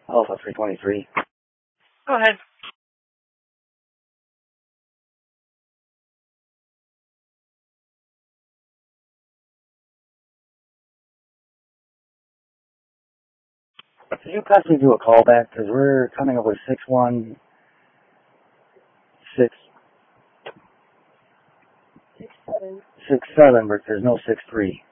Alpha 323. Go ahead. Could you possibly do a callback? Because we're coming up with 616. 67, but there's no 63.